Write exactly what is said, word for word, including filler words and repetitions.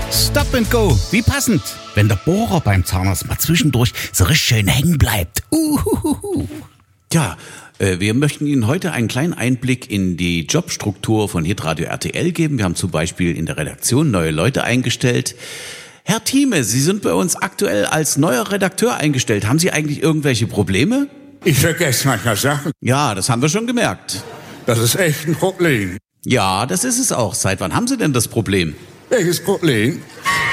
Stop and Go, wie passend, wenn der Bohrer beim Zahnarzt mal zwischendurch so richtig schön hängen bleibt. Uhuhuhu. Ja, äh, wir möchten Ihnen heute einen kleinen Einblick in die Jobstruktur von Hitradio R T L geben. Wir haben zum Beispiel in der Redaktion neue Leute eingestellt. Herr Thieme, Sie sind bei uns aktuell als neuer Redakteur eingestellt. Haben Sie eigentlich irgendwelche Probleme? Ich vergesse manchmal Sachen. Ja, das haben wir schon gemerkt. Das ist echt ein Problem. Ja, das ist es auch. Seit wann haben Sie denn das Problem? Welches Problem?